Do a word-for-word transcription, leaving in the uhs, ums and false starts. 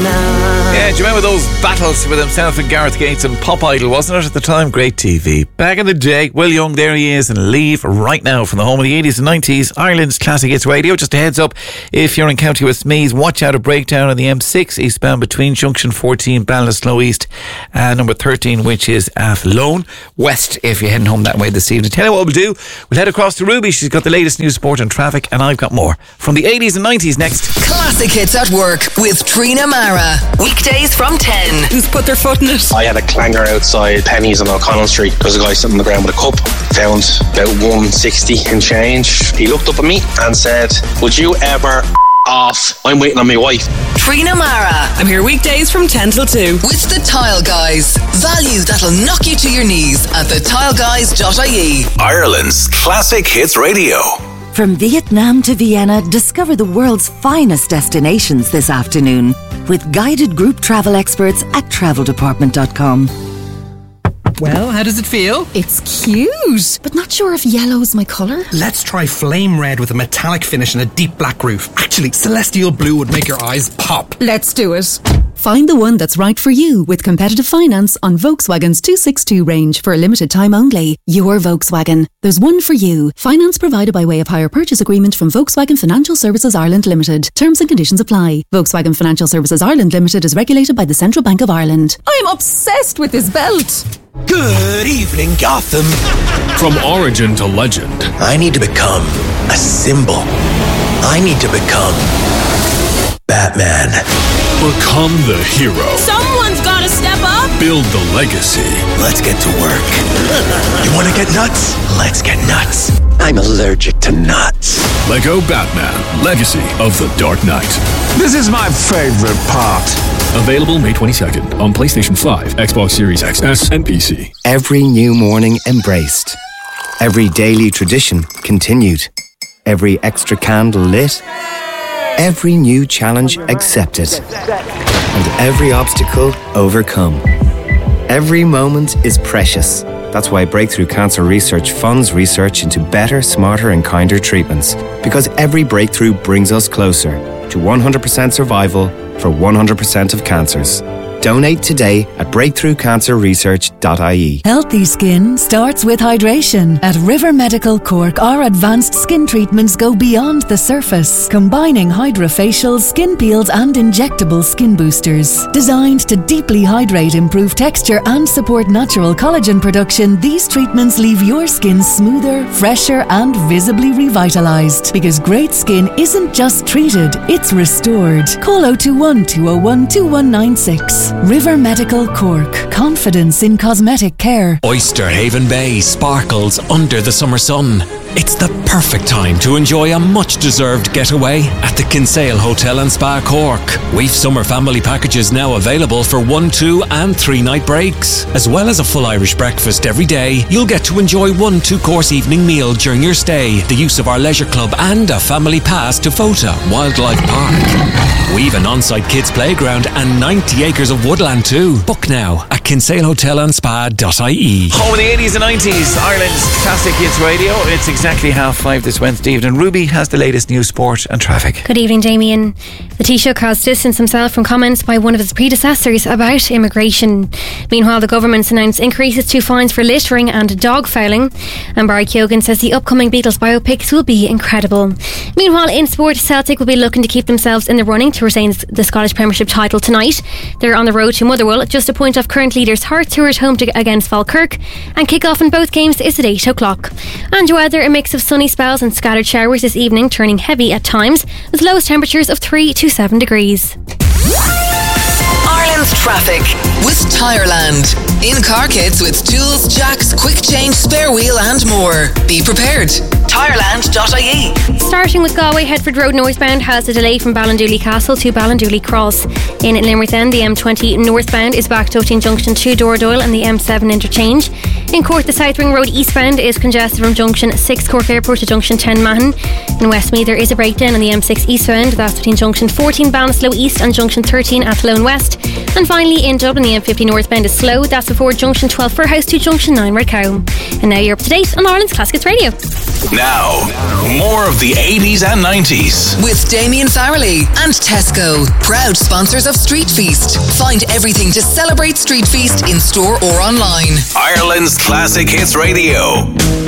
now. Yeah, do you remember those battles with himself and Gareth Gates and Pop Idol, wasn't it, at the time? Great T V. Back in the day, Will Young, there he is, and Leave right now from the home of the eighties and nineties, Ireland's Classic Hits Radio. Just a heads up, if you're in County Westmeath, watch out a breakdown on the M six eastbound between Junction fourteen, Ballinasloe East, and number thirteen, which is Athlone West, if you're heading home that way this evening. Tell you what we'll do, we'll head across to Ruby. She's got the latest news, sport and traffic, and I've got more from the eighties and nineties next. Classic Hits at Work with Trina Mara. Weekdays from ten. Who's put their foot in it? I had a clanger outside Penny's on O'Connell Street. There was a guy sitting on the ground with a cup. Found about one sixty and change. He looked up at me and said, would you ever off? I'm waiting on my wife. Trina Mara. I'm here weekdays from ten till two. With the Tile Guys. Value that'll knock you to your knees at the tile guys dot I E. Ireland's Classic Hits Radio. From Vietnam to Vienna, discover the world's finest destinations this afternoon with guided group travel experts at travel department dot com. Well, how does it feel? It's cute, but not sure if yellow's my colour. Let's try flame red with a metallic finish and a deep black roof. Actually, celestial blue would make your eyes pop. Let's do it. Find the one that's right for you with competitive finance on Volkswagen's two sixty-two range for a limited time only. Your Volkswagen. There's one for you. Finance provided by way of hire purchase agreement from Volkswagen Financial Services Ireland Limited. Terms and conditions apply. Volkswagen Financial Services Ireland Limited is regulated by the Central Bank of Ireland. I'm obsessed with this belt. Good evening, Gotham. From origin to legend, I need to become a symbol. I need to become Batman. Become the hero. Someone's gotta step up. Build the legacy. Let's get to work. You wanna get nuts? Let's get nuts. I'm allergic to nuts. Lego Batman, Legacy of the Dark Knight. This is my favorite part. Available May twenty-second on PlayStation five, Xbox Series X S and P C. Every new morning embraced. Every daily tradition continued. Every extra candle lit. Every new challenge accepted. And every obstacle overcome. Every moment is precious. That's why Breakthrough Cancer Research funds research into better, smarter and kinder treatments. Because every breakthrough brings us closer to one hundred percent survival for one hundred percent of cancers. Donate today at breakthrough cancer research dot I E. Healthy skin starts with hydration. At River Medical Cork, our advanced skin treatments go beyond the surface, combining hydrofacials, skin peels and injectable skin boosters. Designed to deeply hydrate, improve texture and support natural collagen production, these treatments leave your skin smoother, fresher and visibly revitalized. Because great skin isn't just treated, it's restored. Call oh two one, two oh one, two one nine six. River Medical Cork. Confidence in cosmetic care. Oyster Haven Bay sparkles under the summer sun. It's the perfect time to enjoy a much-deserved getaway at the Kinsale Hotel and Spa Cork. We've summer family packages now available for one, two and three night breaks. As well as a full Irish breakfast every day, you'll get to enjoy one two-course evening meal during your stay, the use of our leisure club and a family pass to Fota Wildlife Park. We've an on-site kids playground and ninety acres of woodland too. Book now at kinsale hotel and spa dot I E. Home of the eighties and nineties, Ireland's Classic Hits Radio. It's exactly half five this Wednesday evening. Ruby has the latest news, sport and traffic. Good evening, Damien. The Taoiseach has distanced himself from comments by one of his predecessors about immigration. Meanwhile, the government's announced increases to fines for littering and dog fouling. And Barry Keoghan says the upcoming Beatles biopics will be incredible. Meanwhile, in sport, Celtic will be looking to keep themselves in the running to retain the Scottish Premiership title tonight. They're on the road to Motherwell, just a point off current leaders Hearts, who are at home to, against Falkirk, and kick-off in both games is at eight o'clock. And weather, a mix of sunny spells and scattered showers this evening, turning heavy at times, with lowest temperatures of three to seven degrees. Ireland's traffic with Tireland. In-car kits with tools, jacks, quick change, spare wheel and more. Be prepared. Tireland dot I E. Starting with Galway, Headford Road northbound has a delay from Ballindooley Castle to Ballindooley Cross. In Limerick then, the M twenty northbound is back to Oating Junction to Doradoyle and the M seven interchange. In Cork, the South Ring Road eastbound is congested from Junction six Cork Airport to Junction ten Mahon. In Westmeath, there is a breakdown on the M six eastbound. That's between Junction fourteen Ballinasloe East and Junction thirteen Athlone West. And finally, in Dublin, the M fifty northbound is slow. That's before Junction twelve for House to Junction nine Redcow. And now you're up to date on Ireland's Classic Hits Radio. Now, more of the eighties and nineties. With Damien Farrelly and Tesco, proud sponsors of Street Feast. Find everything to celebrate Street Feast in store or online. Ireland's Classic Hits Radio.